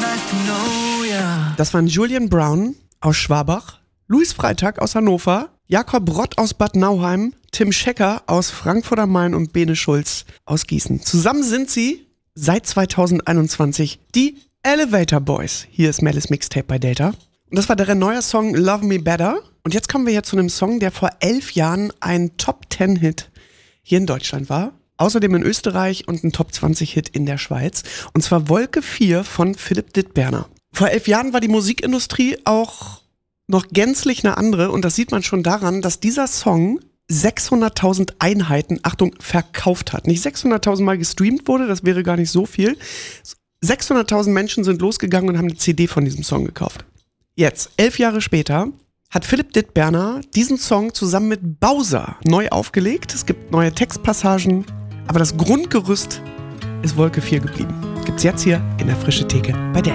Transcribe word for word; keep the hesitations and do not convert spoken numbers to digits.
Das waren Julian Brown aus Schwabach, Luis Freitag aus Hannover, Jakob Rott aus Bad Nauheim, Tim Schecker aus Frankfurt am Main und Bene Schulz aus Gießen. Zusammen sind sie seit zweitausendeinundzwanzig die Elevator Boys. Hier ist Melis Mixtape bei Delta. Und das war deren neuer Song Love Me Better. Und jetzt kommen wir hier zu einem Song, der vor elf Jahren ein Top-Zehn-Hit hier in Deutschland war. Außerdem in Österreich und ein Top zwanzig-Hit in der Schweiz. Und zwar Wolke vier von Philipp Dittberner. Vor elf Jahren war die Musikindustrie auch noch gänzlich eine andere. Und das sieht man schon daran, dass dieser Song sechshunderttausend Einheiten, Achtung, verkauft hat. Nicht sechshunderttausend Mal gestreamt wurde, das wäre gar nicht so viel. sechshunderttausend Menschen sind losgegangen und haben eine C D von diesem Song gekauft. Jetzt, elf Jahre später, hat Philipp Dittberner diesen Song zusammen mit Bowser neu aufgelegt. Es gibt neue Textpassagen, aber das Grundgerüst ist Wolke vier geblieben. Gibt's jetzt hier in der Frische Theke bei der